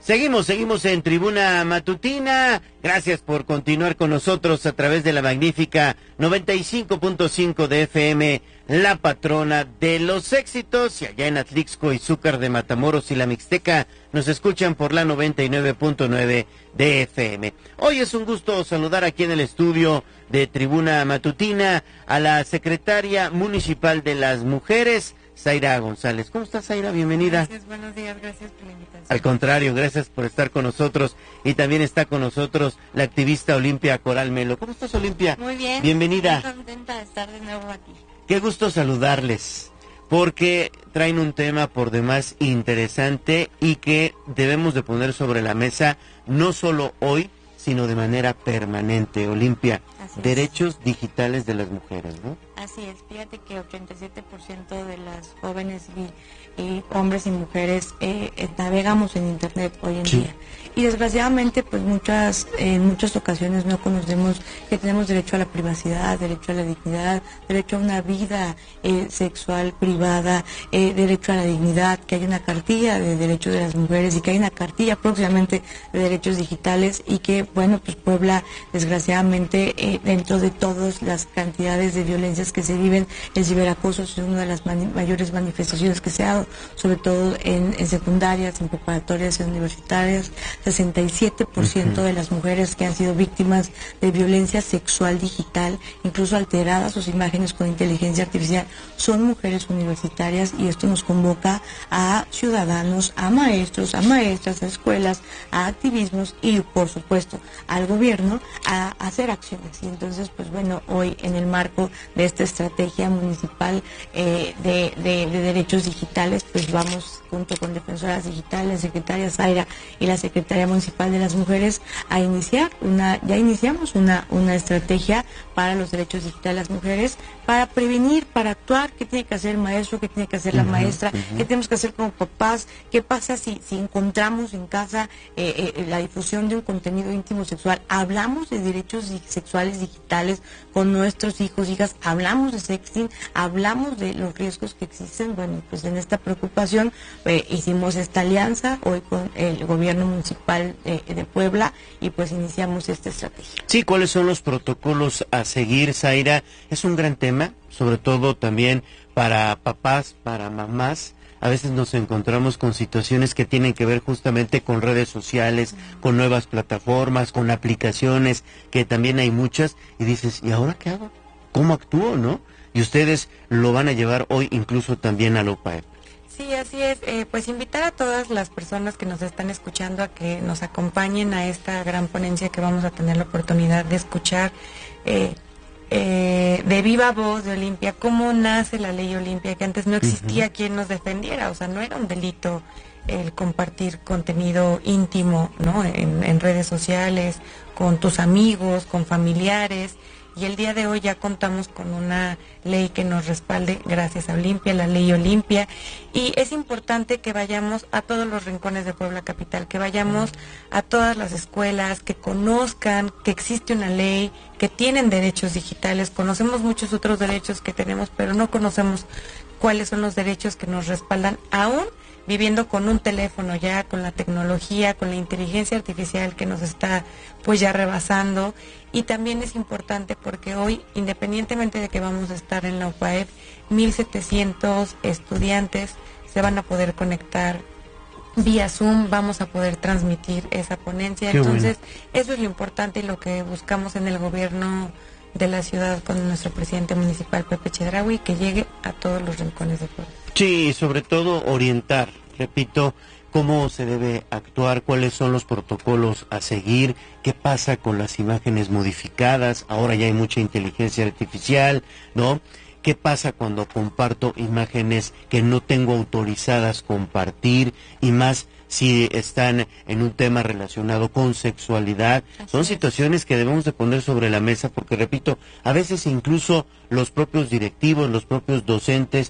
Seguimos en Tribuna Matutina. Gracias por continuar con nosotros a través de la magnífica 95.5 de FM, la patrona de los éxitos. Y allá en Atlixco, Izúcar de Matamoros y la Mixteca nos escuchan por la 99.9 de FM. Hoy es un gusto saludar aquí en el estudio de Tribuna Matutina a la secretaria municipal de las mujeres, Zaira González. ¿Cómo estás, Zaira? Bienvenida. Gracias, buenos días, gracias por la invitación. Al contrario, gracias por estar con nosotros. Y también está con nosotros la activista Olimpia Coral Melo. ¿Cómo estás, Olimpia? Muy bien. Bienvenida. Muy contenta de estar de nuevo aquí. Qué gusto saludarles, porque traen un tema por demás interesante y que debemos de poner sobre la mesa, no solo hoy, sino de manera permanente. Olimpia, derechos digitales de las mujeres, ¿no? Así es, fíjate que 87% de las jóvenes y hombres y mujeres navegamos en internet hoy en día. Y desgraciadamente, pues en muchas ocasiones no conocemos que tenemos derecho a la privacidad, derecho a la dignidad, derecho a una vida sexual privada, derecho a la dignidad, que hay una cartilla de derechos de las mujeres y que hay una cartilla próximamente de derechos digitales y que, bueno, pues Puebla, desgraciadamente, dentro de todas las cantidades de violencias que se viven, el ciberacoso es una de las mayores manifestaciones que se ha dado, sobre todo en secundarias, en preparatorias, en universitarias. 67% de las mujeres que han sido víctimas de violencia sexual digital, incluso alteradas sus imágenes con inteligencia artificial, son mujeres universitarias, y esto nos convoca a ciudadanos, a maestros, a maestras, a escuelas, a activismos y, por supuesto, al gobierno a hacer acciones. Y entonces, pues bueno, hoy en el marco de esta estrategia municipal de derechos digitales, pues vamos junto con Defensoras Digitales, Secretaria Zaira y la Secretaría Municipal de las Mujeres a iniciar ya iniciamos una estrategia para los derechos digitales de las mujeres, para prevenir, para actuar. ¿Qué tiene que hacer el maestro? ¿Qué tiene que hacer la maestra? ¿Qué tenemos que hacer como papás? ¿Qué pasa si encontramos en casa la difusión de un contenido íntimo sexual? Hablamos de derechos sexuales digitales con nuestros hijos, hijas, hablamos de sexting, hablamos de los riesgos que existen. Bueno, pues en esta preocupación hicimos esta alianza hoy con el gobierno municipal de Puebla y pues iniciamos esta estrategia. Sí, ¿cuáles son los protocolos a seguir, Zaira? Es un gran tema, sobre todo también para papás, para mamás. A veces nos encontramos con situaciones que tienen que ver justamente con redes sociales, con nuevas plataformas, con aplicaciones, que también hay muchas, y dices, ¿y ahora qué hago? ¿Cómo actúo, no? Y ustedes lo van a llevar hoy incluso también a la OPAEP. Sí, así es. Pues invitar a todas las personas que nos están escuchando a que nos acompañen a esta gran ponencia que vamos a tener la oportunidad de escuchar de viva voz de Olimpia, cómo nace la ley Olimpia, que antes no existía quien nos defendiera, o sea, no era un delito el compartir contenido íntimo, ¿no? En redes sociales, con tus amigos, con familiares. Y el día de hoy ya contamos con una ley que nos respalde, gracias a Olimpia, la ley Olimpia. Y es importante que vayamos a todos los rincones de Puebla Capital, que vayamos a todas las escuelas, que conozcan que existe una ley, que tienen derechos digitales. Conocemos muchos otros derechos que tenemos, pero no conocemos cuáles son los derechos que nos respaldan, aún viviendo con un teléfono ya, con la tecnología, con la inteligencia artificial que nos está pues ya rebasando. Y también es importante porque hoy, independientemente de que vamos a estar en la UPAEP, 1,700 estudiantes se van a poder conectar vía Zoom, vamos a poder transmitir esa ponencia. Entonces, eso es lo importante y lo que buscamos en el gobierno de la ciudad con nuestro presidente municipal, Pepe Chedraui, que llegue a todos los rincones de Puebla. Sí, sobre todo orientar, repito, cómo se debe actuar, cuáles son los protocolos a seguir, qué pasa con las imágenes modificadas, ahora ya hay mucha inteligencia artificial, ¿no? ¿Qué pasa cuando comparto imágenes que no tengo autorizadas compartir, y más si están en un tema relacionado con sexualidad? Son situaciones que debemos de poner sobre la mesa porque, repito, a veces incluso los propios directivos, los propios docentes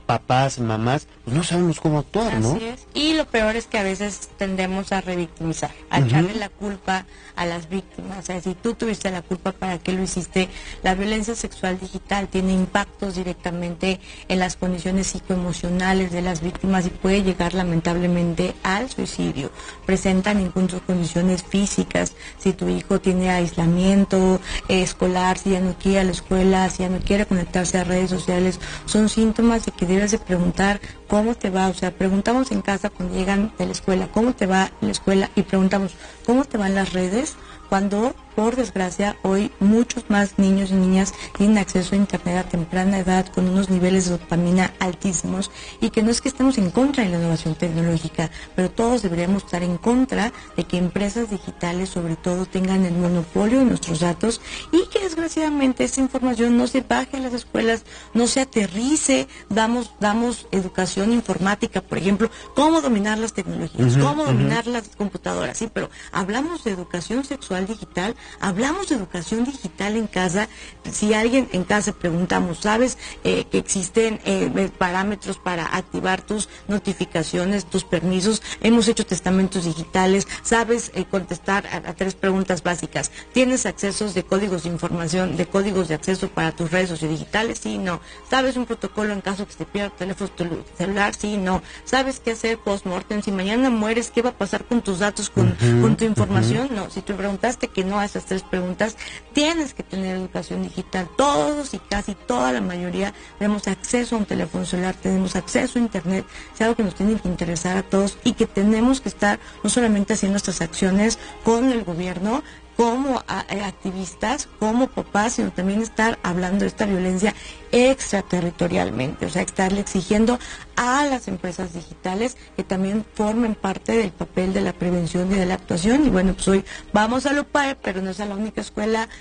papás, mamás, pues no sabemos cómo actuar, ¿no? Así es. Y lo peor es que a veces tendemos a revictimizar, a echarle la culpa a las víctimas. O sea, si tú tuviste la culpa, ¿para qué lo hiciste? La violencia sexual digital tiene impactos directamente en las condiciones psicoemocionales de las víctimas y puede llegar lamentablemente al suicidio. Presentan incluso condiciones físicas. Si tu hijo tiene aislamiento escolar, si ya no quiere ir a la escuela, si ya no quiere conectarse a redes sociales, son síntomas de que debes de preguntar cómo te va. O sea, preguntamos en casa cuando llegan de la escuela, ¿cómo te va en la escuela? Y preguntamos, ¿cómo te van las redes? Cuando, por desgracia, hoy muchos más niños y niñas tienen acceso a Internet a temprana edad con unos niveles de dopamina altísimos, y que no es que estemos en contra de la innovación tecnológica, pero todos deberíamos estar en contra de que empresas digitales, sobre todo, tengan el monopolio de nuestros datos y que desgraciadamente esa información no se baje a las escuelas, no se aterrice. Damos educación informática, por ejemplo, cómo dominar las tecnologías, cómo dominar las computadoras, sí, pero hablamos de educación sexual digital, hablamos de educación digital en casa. Si alguien en casa preguntamos, ¿sabes que existen parámetros para activar tus notificaciones, tus permisos? Hemos hecho testamentos digitales. ¿Sabes contestar a 3 preguntas básicas? ¿Tienes accesos de códigos de información, de códigos de acceso para tus redes sociodigitales? Sí, no. ¿Sabes un protocolo en caso que se pierda tu teléfono celular? Sí, no. ¿Sabes qué hacer post-mortem? Si mañana mueres, ¿qué va a pasar con tus datos, con tu información? No. Si tú preguntaste que no a esas 3 preguntas, tienes que tener educación digital. Todos y casi toda la mayoría tenemos acceso a un teléfono celular, tenemos acceso a Internet. Es algo que nos tiene que interesar a todos y que tenemos que estar no solamente haciendo nuestras acciones con el gobierno, como activistas, como papás, sino también estar hablando de esta violencia extraterritorialmente, o sea, estarle exigiendo a las empresas digitales que también formen parte del papel de la prevención y de la actuación. Y bueno, pues hoy vamos a Lupar, pero no es la única escuela.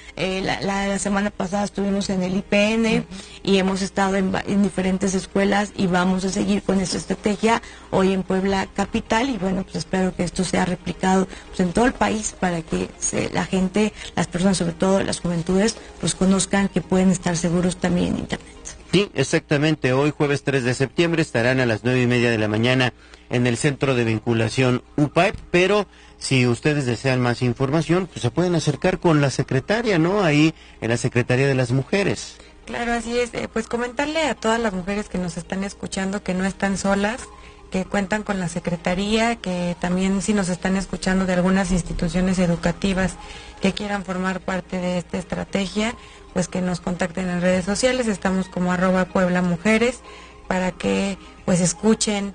La semana pasada estuvimos en el IPN y hemos estado en diferentes escuelas y vamos a seguir con esta estrategia hoy en Puebla capital, y bueno, pues espero que esto sea replicado pues en todo el país para que la gente, las personas, sobre todo las juventudes, pues conozcan que pueden estar seguros también en Internet. Sí, exactamente. Hoy, jueves 3 de septiembre, estarán a las 9:30 de la mañana en el Centro de Vinculación UPAEP, pero si ustedes desean más información, pues se pueden acercar con la secretaria, ¿no? Ahí en la Secretaría de las Mujeres. Claro, así es. Pues comentarle a todas las mujeres que nos están escuchando que no están solas, que cuentan con la Secretaría, que también si nos están escuchando de algunas instituciones educativas que quieran formar parte de esta estrategia, pues que nos contacten en redes sociales. Estamos como @PueblaMujeres para que pues escuchen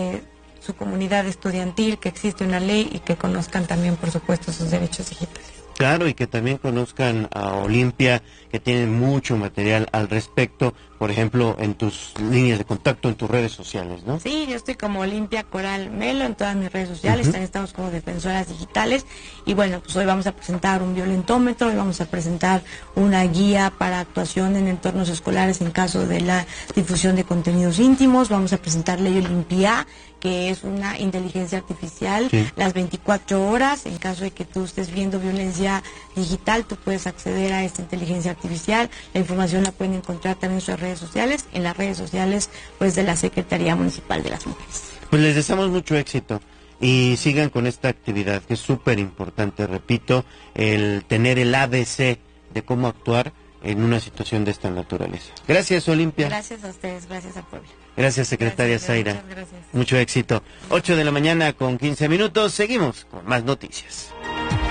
su comunidad estudiantil, que existe una ley y que conozcan también, por supuesto, sus derechos digitales. Claro, y que también conozcan a Olimpia, que tiene mucho material al respecto, por ejemplo, en tus líneas de contacto, en tus redes sociales, ¿no? Sí, yo estoy como Olimpia Coral Melo en todas mis redes sociales, también estamos como Defensoras Digitales, y bueno, pues hoy vamos a presentar un violentómetro, hoy vamos a presentar una guía para actuación en entornos escolares en caso de la difusión de contenidos íntimos, vamos a presentar Ley Olimpia, que es una inteligencia artificial, las 24 horas, en caso de que tú estés viendo violencia digital, tú puedes acceder a esta inteligencia artificial. La información la pueden encontrar también en sus redes sociales, en las redes sociales pues de la Secretaría Municipal de las Mujeres. Pues les deseamos mucho éxito y sigan con esta actividad, que es súper importante, repito, el tener el ABC de cómo actuar en una situación de esta naturaleza. Gracias, Olimpia. Gracias a ustedes, gracias a Puebla. Gracias, secretaria Zaira. Muchas gracias. Mucho éxito. 8 de la mañana con 15 minutos. Seguimos con más noticias.